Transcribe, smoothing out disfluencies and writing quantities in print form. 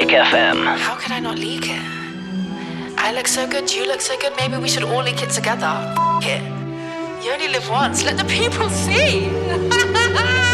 Kick FM. How could I not leak it? I look so good, you look so good, maybe we should all leak it together. F it. You only live once, let the people see.